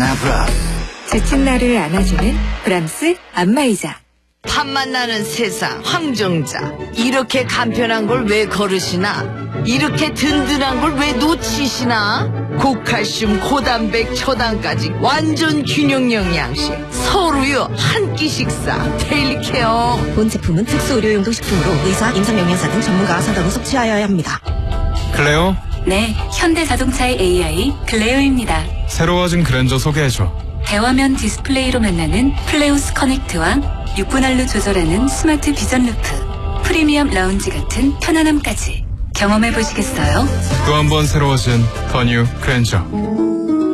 아나브라. 지친 나를 안아주는 브람스 안마의자. 탐만 나는 세상 황정자. 이렇게 간편한 걸 왜 거르시나? 이렇게 든든한 걸 왜 놓치시나? 고칼슘 고단백 초당까지 완전 균형 영양식. 서울우유 한 끼 식사 데일리 케어. 본 제품은 특수 의료용도 식품으로 의사, 임상영양사 등 전문가와 상담 후 섭취하여야 합니다. 클레오? 네, 현대자동차의 AI 클레오입니다. 새로워진 그랜저 소개해줘. 대화면 디스플레이로 만나는 플레오스 커넥트와 6분할로 조절하는 스마트 비전 루프, 프리미엄 라운지 같은 편안함까지 경험해 보시겠어요? 또 한 번 새로워진 더 뉴 그랜저.